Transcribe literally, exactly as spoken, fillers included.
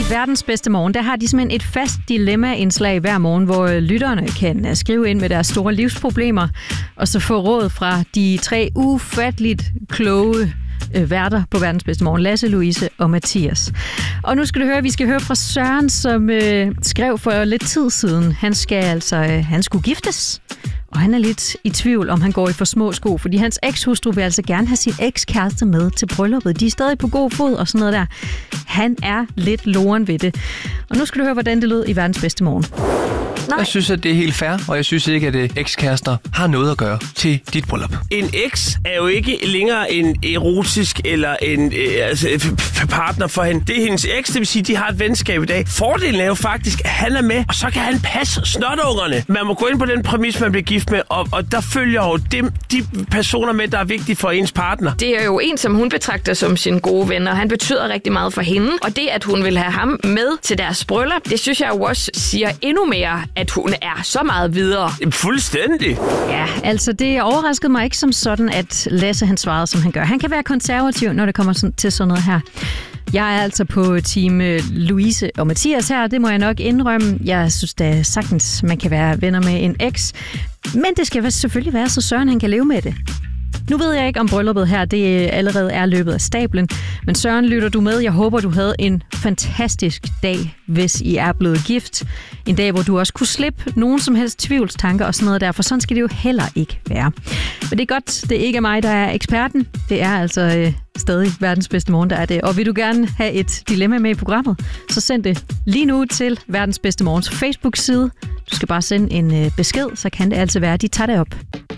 Verdens bedste morgen, der har de simpelthen et fast dilemma-indslag hver morgen, hvor lytterne kan skrive ind med deres store livsproblemer, og så få råd fra de tre ufatteligt kloge øh, værter på Verdens bedste morgen, Lasse, Louise og Mathias. Og nu skal du høre, vi skal høre fra Søren, som øh, skrev for lidt tid siden. Han skal altså, øh, han skulle giftes. Og han er lidt i tvivl, om han går i for små sko, fordi hans ekshustru vil altså gerne have sin ekskæreste med til brylluppet. De er stadig på god fod og sådan noget der. Han er lidt loren ved det. Og nu skal du høre, hvordan det lød i Verdens bedste morgen. Nej. Jeg synes, at det er helt fair, og jeg synes ikke, at ekskærester har noget at gøre til dit bryllup. En eks er jo ikke længere en erotisk eller en øh, altså, partner for hende. Det er hendes eks, det vil sige, at de har et venskab i dag. Fordelen er jo faktisk, at han er med, og så kan han passe snotungerne. Man må gå ind på den præmis, man bliver gift med, og, og der følger jo de, de personer med, der er vigtige for ens partner. Det er jo en, som hun betragter som sin gode ven, og han betyder rigtig meget for hende. Og det, at hun vil have ham med til deres bryllup, det synes jeg jo også siger endnu mere, at hun er så meget videre. Fuldstændig. Ja, altså det overraskede mig ikke som sådan, at Lasse han svarede, som han gør. Han kan være konservativ, når det kommer til sådan noget her. Jeg er altså på team Louise og Mathias her, det må jeg nok indrømme. Jeg synes da sagtens, man kan være venner med en eks. Men det skal selvfølgelig være, så Søren han kan leve med det. Nu ved jeg ikke, om brylluppet her det allerede er løbet af stablen, men Søren, lytter du med? Jeg håber, du havde en fantastisk dag, hvis I er blevet gift. En dag, hvor du også kunne slippe nogen som helst tvivlstanker og sådan noget der, for sådan skal det jo heller ikke være. Men det er godt, det er ikke mig, der er eksperten. Det er altså øh, stadig Verdens bedste morgen, der er det. Og vil du gerne have et dilemma med i programmet, så send det lige nu til Verdens bedste morgens Facebook-side. Du skal bare sende en øh, besked, så kan det altså være, at de tager det op.